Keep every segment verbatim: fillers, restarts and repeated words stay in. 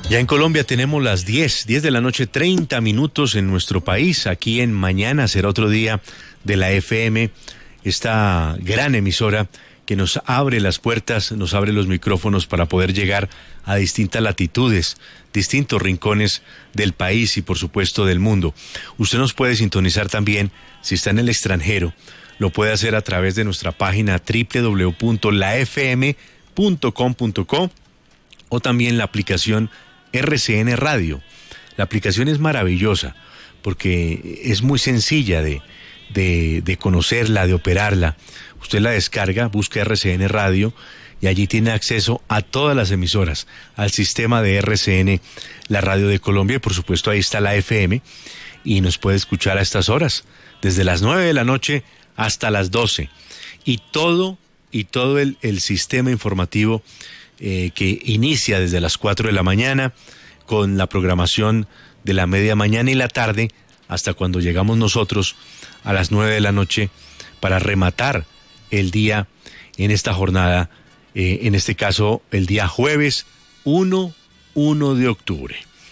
Ya en Colombia tenemos las diez, diez de la noche, treinta minutos en nuestro país. Aquí en Mañana será otro día de la F M, esta gran emisora que nos abre las puertas, nos abre los micrófonos para poder llegar a distintas latitudes, distintos rincones del país y por supuesto del mundo. Usted nos puede sintonizar también si está en el extranjero. Lo puede hacer a través de nuestra página doble u doble u doble u punto la f m punto com punto co o también la aplicación R C N Radio. La aplicación es maravillosa porque es muy sencilla de, de, de conocerla, de operarla. Usted la descarga, busca R C N Radio y allí tiene acceso a todas las emisoras, al sistema de R C N, la radio de Colombia, y por supuesto ahí está la F M y nos puede escuchar a estas horas, desde las nueve de la noche hasta las doce. Y todo, y todo el, el sistema informativo Eh, que inicia desde las cuatro de la mañana con la programación de la media mañana y la tarde hasta cuando llegamos nosotros a las nueve de la noche para rematar el día en esta jornada, eh, en este caso el día jueves uno de octubre.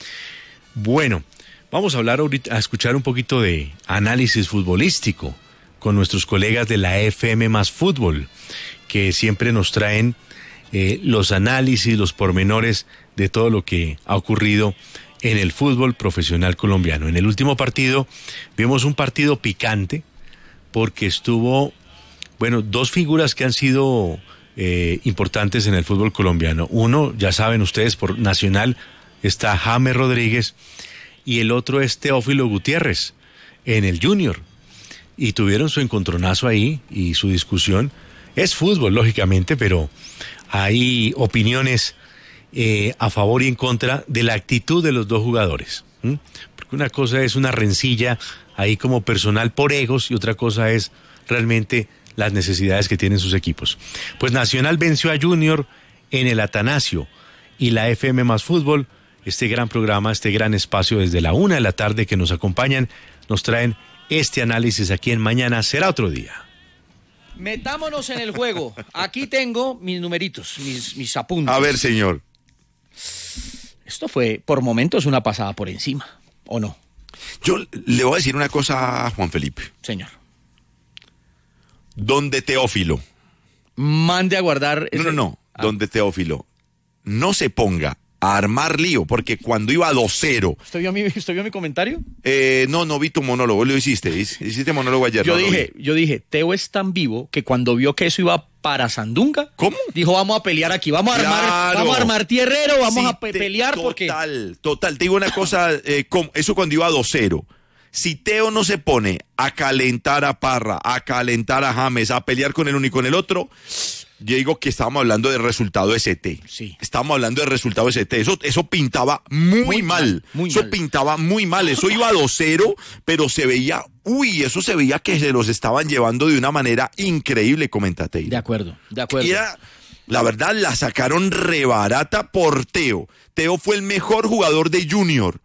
Bueno, vamos a hablar ahorita, a escuchar un poquito de análisis futbolístico con nuestros colegas de la F M más Fútbol, que siempre nos traen Eh, los análisis, los pormenores de todo lo que ha ocurrido en el fútbol profesional colombiano. En el último partido vimos un partido picante porque estuvo, bueno, dos figuras que han sido eh, importantes en el fútbol colombiano. Uno, ya saben ustedes, por Nacional está James Rodríguez y el otro es Teófilo Gutiérrez en el Junior. Y tuvieron su encontronazo ahí y su discusión. Es fútbol, lógicamente, pero hay opiniones eh, a favor y en contra de la actitud de los dos jugadores. ¿m? Porque una cosa es una rencilla ahí como personal por egos y otra cosa es realmente las necesidades que tienen sus equipos. Pues Nacional venció a Junior en el Atanasio y la F M más Fútbol, este gran programa, este gran espacio desde la una de la tarde que nos acompañan, nos traen este análisis aquí en Mañana será otro día. Metámonos en el juego. Aquí tengo mis numeritos, mis, mis apuntes. A ver, señor. Esto fue, por momentos, una pasada por encima, ¿o no? Yo le voy a decir una cosa a Juan Felipe. Señor. Donde Teófilo. Mande a guardar... Ese... No, no, no. Ah. Donde Teófilo no se ponga a armar lío, porque cuando iba dos cero... ¿Usted vio mi, ¿usted vio mi comentario? Eh, no, no vi tu monólogo, lo hiciste, hiciste monólogo ayer. Yo no, dije, no yo dije, Teo es tan vivo que cuando vio que eso iba para Sandunga, ¿cómo? Dijo, vamos a pelear aquí, vamos a armar, claro. vamos a armar tierrero, vamos sí, a pe- te, pelear total, porque... Total, total, te digo una cosa, eh, com, eso cuando iba dos cero. Si Teo no se pone a calentar a Parra, a calentar a James, a pelear con el uno y con el otro... Yo digo que estábamos hablando del resultado S T. Sí. Estábamos hablando del resultado S T. Eso, eso pintaba muy, muy mal. mal. Muy eso mal. pintaba muy mal. Eso iba a dos cero, pero se veía, uy, eso se veía que se los estaban llevando de una manera increíble, comentate. De acuerdo, de acuerdo. Y era, la verdad, la sacaron rebarata por Teo. Teo fue el mejor jugador de Junior.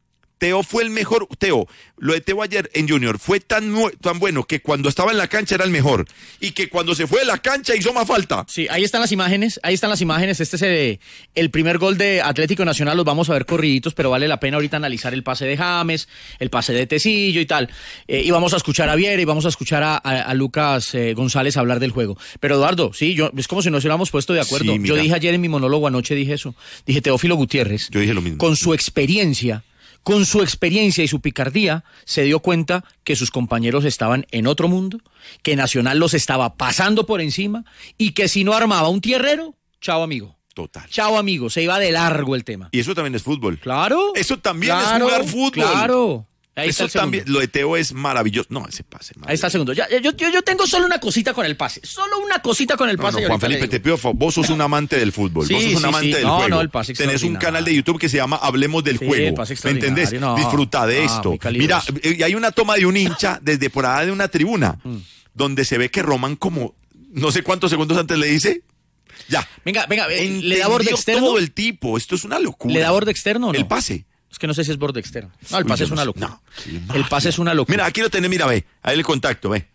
Teo fue el mejor, Teo, lo de Teo ayer en Junior fue tan, tan bueno que cuando estaba en la cancha era el mejor y que cuando se fue de la cancha hizo más falta. Sí, ahí están las imágenes, ahí están las imágenes, este es el, el primer gol de Atlético Nacional, los vamos a ver corriditos, pero vale la pena ahorita analizar el pase de James, el pase de Tecillo y tal, eh, y vamos a escuchar a Viera y vamos a escuchar a, a, a Lucas eh, González hablar del juego. Pero Eduardo, sí, yo es como si nos hubiéramos puesto de acuerdo, Sí, yo dije ayer en mi monólogo, anoche dije eso, dije Teófilo Gutiérrez, yo dije lo mismo. Con su experiencia, Con su experiencia y su picardía, se dio cuenta que sus compañeros estaban en otro mundo, que Nacional los estaba pasando por encima y que si no armaba un tierrero, chao amigo. Total. Chao amigo, se iba de largo el tema. Y eso también es fútbol. Claro. Eso también claro, es jugar fútbol. Claro. Ahí eso está el también, lo de Teo es maravilloso. No, ese pase. Ahí está el segundo. Ya, yo, yo, yo tengo solo una cosita con el pase. Solo una cosita con el No, pase. no, Juan Felipe, te pido, vos sos un amante del fútbol. Sí, vos sos un sí, amante sí. del No, juego. no, el pase Tenés un extraordinario. canal de YouTube que se llama Hablemos del Sí, Juego. el pase ¿Me entendés? extraordinario, no. Disfruta de Ah, esto. muy calidoso. Mira, y hay una toma de un hincha desde por allá de una tribuna Mm. donde se ve que Román como no sé cuántos segundos antes le dice ya. Venga, venga, eh, Entendió ¿le da borde externo? todo el tipo. Esto es una locura. ¿Le da borde externo o no? El pase. Es que no sé si es borde externo. No, el Uy, pase yo es no una sé. locura. No, sí, el pase es una locura. Mira, aquí lo tenés, mira, ve. Ahí el contacto, ve.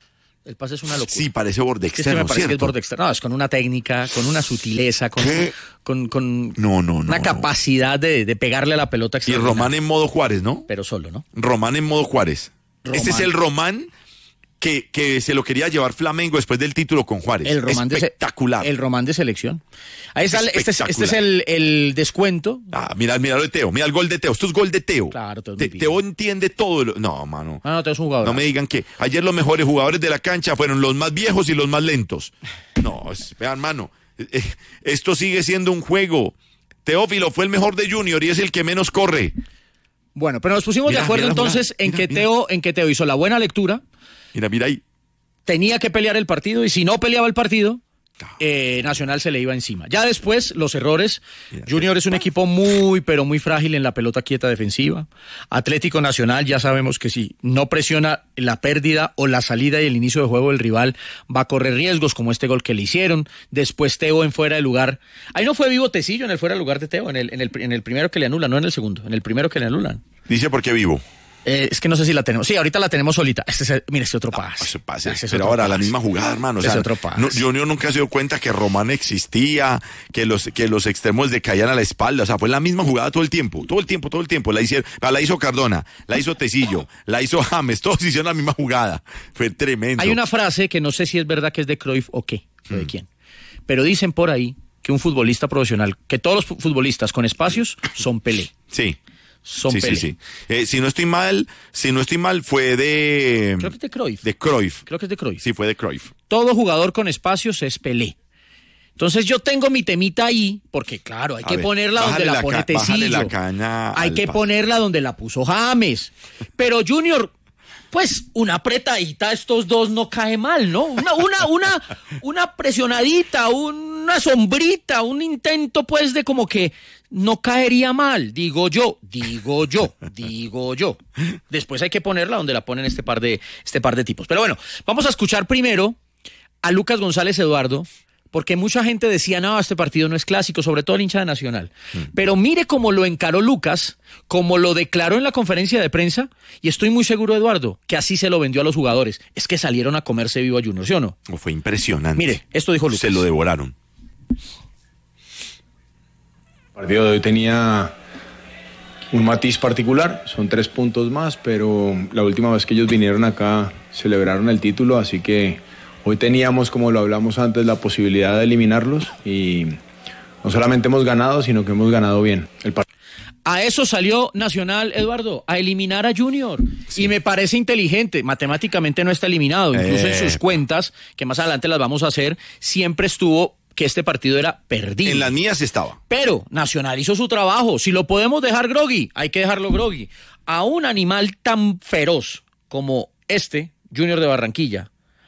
El pase es una locura. Sí, parece borde Es que externo, me parece ¿cierto? que es borde externo. No, es con una técnica, con una sutileza, con, con, con no, no, no, una no. capacidad de, de pegarle a la pelota Y extraordinaria. Román en modo Juárez, ¿no? Pero solo, ¿no? Román en modo Juárez. Román. Este es el Román que, que se lo quería llevar Flamengo después del título con Juárez. El Román de se- Espectacular. El Román de selección. Ahí está, el- este es, este es Espectacular. el, el descuento. Ah, mira, mira lo de Teo, mira el gol de Teo. Esto es gol de Teo. Claro, Teo es Te- muy Teo entiende todo. lo- No, mano. Ah, no, te es un jugador. No me digan que ayer los mejores jugadores de la cancha fueron los más viejos y los más lentos. No, es- vean, mano, eh, eh, esto sigue siendo un juego. Teófilo fue el mejor de Junior y es el que menos corre. Bueno, pero nos pusimos Mira, de acuerdo mira, entonces mira, en mira, que mira. Teo, en que Teo hizo la buena lectura, Mira, mira ahí. tenía que pelear el partido y si no peleaba el partido, Claro. eh, Nacional se le iba encima. Ya después, los errores. Mira, Junior es un equipo muy, pero muy frágil en la pelota quieta defensiva. Atlético Nacional, ya sabemos que si no presiona la pérdida o la salida y el inicio de juego del rival, va a correr riesgos como este gol que le hicieron. Después Teo en fuera de lugar. Ahí no fue vivo Tecillo en el fuera de lugar de Teo, en el, en el, en el primero que le anulan, no en el segundo, en el primero que le anulan. Dice porque vivo. Eh, es que no sé si la tenemos. Sí, ahorita la tenemos solita. Este es el- mira, este otro No, pase. ese pase. Ese es Pero otro ahora la pase. misma jugada, hermano. O Ese sea, otro pase. no, Junior nunca se dio cuenta que Román existía, que los, que los extremos le caían a la espalda. O sea, fue la misma jugada todo el tiempo. Todo el tiempo, todo el tiempo. La, hicieron, la hizo Cardona, la hizo Tecillo, la hizo James. Todos hicieron la misma jugada. Fue tremendo. Hay una frase que no sé si es verdad que es de Cruyff o qué, o Mm. de quién. Pero dicen por ahí que un futbolista profesional, que todos los fu- futbolistas con espacios son Pelé. Sí. Son sí, Pelé. sí, sí. Eh, si no estoy mal, si no estoy mal, fue de. Creo que es de Cruyff. De Cruyff. Creo que es de Cruyff. Sí, fue de Cruyff. Todo jugador con espacios es Pelé. Entonces yo tengo mi temita ahí, porque claro, hay A que ver, ponerla donde bájale la, la pone ca- bájale Tecillo. la caña Hay al que pa- ponerla donde la puso James. Pero Junior, pues una apretadita a estos dos no cae mal, ¿no? Una, una, una, una presionadita, una sombrita, un intento pues de como que no caería mal, digo yo, digo yo, digo yo. Después hay que ponerla donde la ponen este par de, este par de tipos. Pero bueno, vamos a escuchar primero a Lucas González Eduardo, porque mucha gente decía, no, este partido no es clásico, sobre todo el hincha de Nacional. Pero mire cómo lo encaró Lucas, como lo declaró en la conferencia de prensa, y estoy muy seguro, Eduardo, que así se lo vendió a los jugadores. Es que salieron a comerse vivo a Junior, ¿sí o no? Oh, fue impresionante. Mire, esto dijo Lucas. Se lo devoraron. El partido de hoy tenía un matiz particular, son tres puntos más, pero la última vez que ellos vinieron acá celebraron el título, así que hoy teníamos, como lo hablamos antes, la posibilidad de eliminarlos y no solamente hemos ganado, sino que hemos ganado bien. El partido A eso salió Nacional, Eduardo, a eliminar a Junior. Sí. Y me parece inteligente. Matemáticamente no está eliminado. Incluso eh. en sus cuentas, que más adelante las vamos a hacer, siempre estuvo que este partido era perdido. En las mías estaba. Pero Nacional hizo su trabajo. Si lo podemos dejar groggy, hay que dejarlo groggy. A un animal tan feroz como este, Junior de Barranquilla,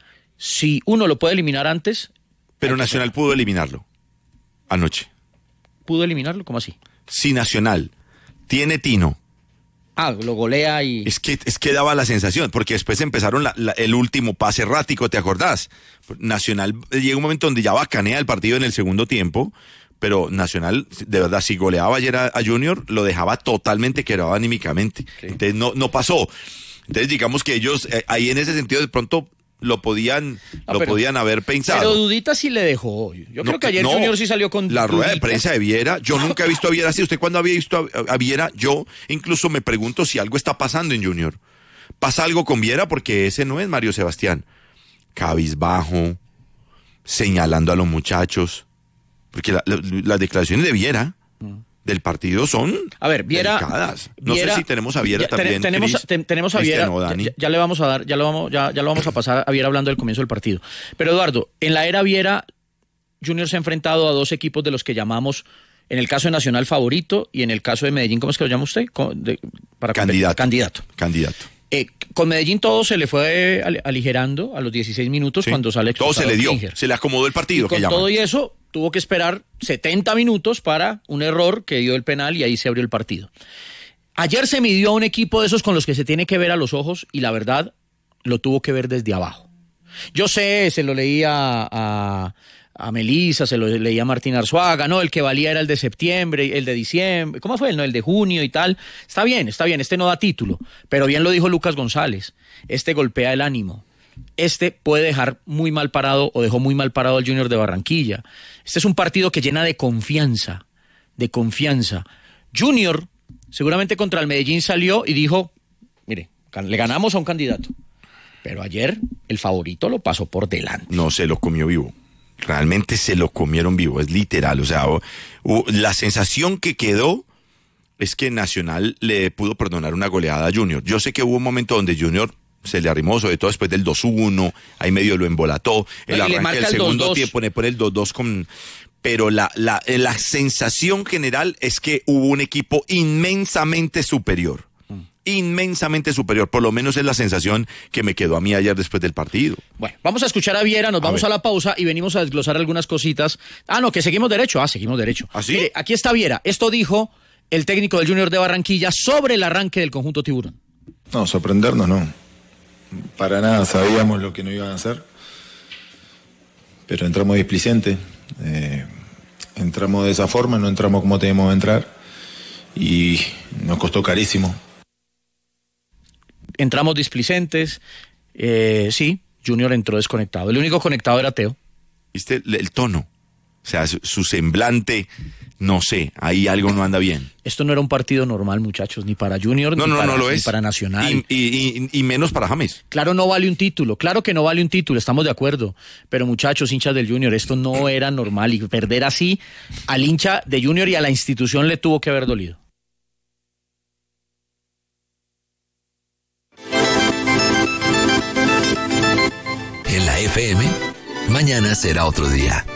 si uno lo puede eliminar antes... Pero Nacional pudo eliminarlo anoche. ¿Pudo eliminarlo? ¿Cómo así? Si Nacional tiene tino. Ah, lo golea y... Es que, es que daba la sensación, porque después empezaron la, la, el último pase errático, ¿te acordás? Nacional llega un momento donde ya bacanea el partido en el segundo tiempo, pero Nacional, de verdad, si goleaba ayer a, a Junior, lo dejaba totalmente quebrado anímicamente. Sí. Entonces no, no pasó. Entonces digamos que ellos, eh, ahí en ese sentido, de pronto... lo podían ah, lo pero, podían haber pensado. Pero Dudita sí le dejó. Yo no, creo que ayer no, Junior sí salió con la Dudita. rueda de prensa de Viera. Yo nunca he visto a Viera así. ¿Usted cuándo había visto a, a Viera? Yo incluso me pregunto si algo está pasando en Junior. ¿Pasa algo con Viera? Porque ese no es Mario Sebastián. Cabizbajo, señalando a los muchachos. Porque la, la, las declaraciones de Viera... Mm. del partido son a ver, Viera, delicadas. No Viera, sé si tenemos a Viera ya, también. Tenemos, Chris, ten, tenemos a Viera, ya, ya le vamos a dar, ya lo vamos, ya, ya lo vamos a pasar a Viera hablando del comienzo del partido. Pero Eduardo, en la era Viera, Junior se ha enfrentado a dos equipos de los que llamamos, en el caso de Nacional, favorito, y en el caso de Medellín, ¿cómo es que lo llama usted? De, para candidato. Candidato. Candidato. Eh, con Medellín todo se le fue aligerando a los dieciséis minutos sí. cuando sale todo se le dio, Klinger. Se le acomodó el partido. Y con que todo llaman. y eso tuvo que esperar setenta minutos para un error que dio el penal y ahí se abrió el partido. Ayer se midió a un equipo de esos con los que se tiene que ver a los ojos y la verdad lo tuvo que ver desde abajo. Yo sé, se lo leía a, a Melissa, se lo leía a Martín Arzuaga, no, el que valía era el de septiembre, el de diciembre, ¿cómo fue? No, el de junio y tal. Está bien, está bien, este no da título, pero bien lo dijo Lucas González, este golpea el ánimo. este puede dejar muy mal parado o dejó muy mal parado al Junior de Barranquilla. Este es un partido que llena de confianza, de confianza. Junior seguramente contra el Medellín salió y dijo, mire, le ganamos a un candidato, pero ayer el favorito lo pasó por delante. No, se lo comió vivo. Realmente se lo comieron vivo, es literal. O sea, o, o, la sensación que quedó es que Nacional le pudo perdonar una goleada a Junior. Yo sé que hubo un momento donde Junior se le arrimó, sobre todo después del dos uno, ahí medio lo embolató. El no, arranque del el segundo dos dos. tiempo, pone por el dos dos con... Pero la, la, la sensación general es que hubo un equipo inmensamente superior. Inmensamente superior, por lo menos es la sensación que me quedó a mí ayer después del partido. Bueno, vamos a escuchar a Viera, nos A vamos ver. a la pausa y venimos a desglosar algunas cositas. Ah, no, que seguimos derecho, ah, seguimos derecho. ¿Ah, sí? Mire, aquí está Viera, esto dijo el técnico del Junior de Barranquilla sobre el arranque del conjunto tiburón. No, sorprendernos no. Para nada sabíamos lo que no iban a hacer. Pero entramos displicentes. Eh, entramos de esa forma, no entramos como teníamos que entrar. Y nos costó carísimo. Entramos displicentes, eh, sí, Junior entró desconectado. El único conectado era Teo. ¿Viste el, el tono? O sea, su, su semblante, no sé, ahí algo no anda bien. Esto no era un partido normal, muchachos, ni para Junior, No, ni, no, para, no lo ni es. para Nacional. Y, y, y, y menos para James. Claro, no vale un título, claro que no vale un título, estamos de acuerdo. Pero muchachos, hinchas del Junior, esto no era normal. Y perder así al hincha de Junior y a la institución le tuvo que haber dolido. En la F M, mañana será otro día.